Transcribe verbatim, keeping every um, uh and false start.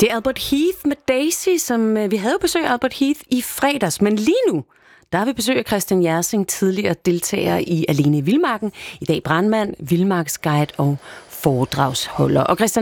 Det er Albert Heath med Daisy, som vi havde besøg af Albert Heath i fredags, men lige nu, der har vi besøg af Christian Jersing, tidligere deltager i Alene i Vildmarken, i dag brandmand, vildmarksguide og foredragsholder. Og Christian,